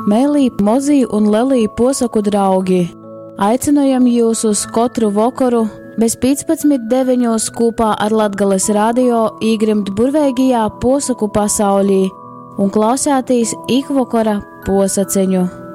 Mēlī, mozī un lelī posaku draugi. Aicinojam jūs uz katru vakaru bez 15:9 kopā ar Latgales radio īgrimt burveigajā posaku pasaulī un klausētīs ik vakara posaceņu.